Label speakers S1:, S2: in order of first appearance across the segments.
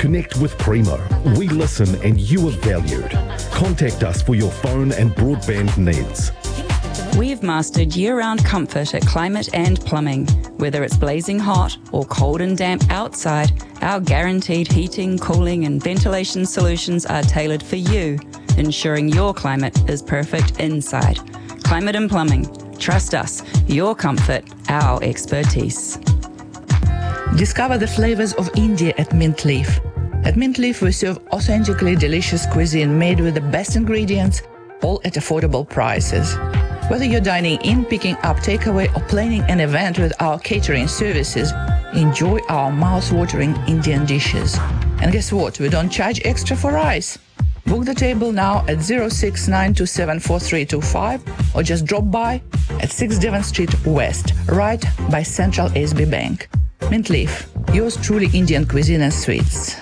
S1: Connect with Primo. We listen and you are valued. Contact us for your phone and broadband needs.
S2: We've mastered year-round comfort at Climate and Plumbing. Whether it's blazing hot or cold and damp outside, our guaranteed heating, cooling and ventilation solutions are tailored for you, ensuring your climate is perfect inside. Climate and Plumbing. Trust us. Your comfort, our expertise.
S3: Discover the flavors of India at Mint Leaf. At Mint Leaf, we serve authentically delicious cuisine made with the best ingredients, all at affordable prices. Whether you're dining in, picking up takeaway, or planning an event with our catering services, enjoy our mouth-watering Indian dishes. And guess what? We don't charge extra for rice. Book the table now at 069274325 or just drop by at 6 Devon Street West, right by Central SB Bank. Mint Leaf, yours truly Indian cuisine and sweets.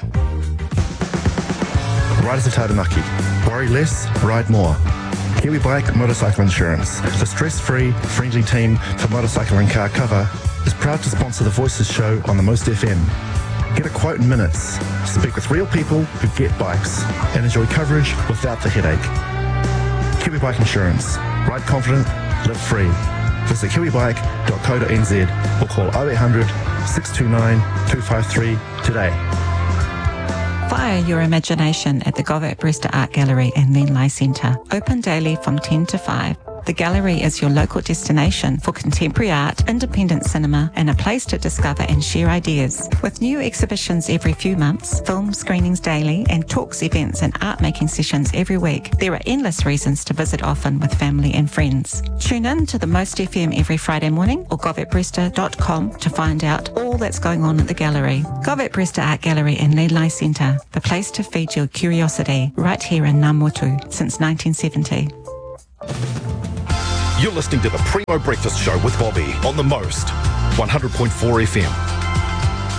S4: Riders of Taranaki. Worry less, ride more. Kiwi Bike Motorcycle Insurance, the stress-free, friendly team for motorcycle and car cover, is proud to sponsor the Voices show on the Most FM. Get a quote in minutes. Speak with real people who get bikes and enjoy coverage without the headache. Kiwi Bike Insurance. Ride confident, live free. Visit kiwibike.co.nz or call 0800 629 253 today.
S5: Fire your imagination at the Govett Brewster Art Gallery and Lenlai Centre. Open daily from 10 to 5. The gallery is your local destination for contemporary art, independent cinema, and a place to discover and share ideas. With new exhibitions every few months, film screenings daily, and talks, events, and art-making sessions every week, there are endless reasons to visit often with family and friends. Tune in to the Most FM every Friday morning or govettbrewster.com to find out all that's going on at the gallery. Govett Brewster Art Gallery and Lenlai Centre, the place to feed your curiosity, right here in Namotu since 1970.
S1: You're listening to the Primo Breakfast Show with Bobby on the Most 100.4 FM.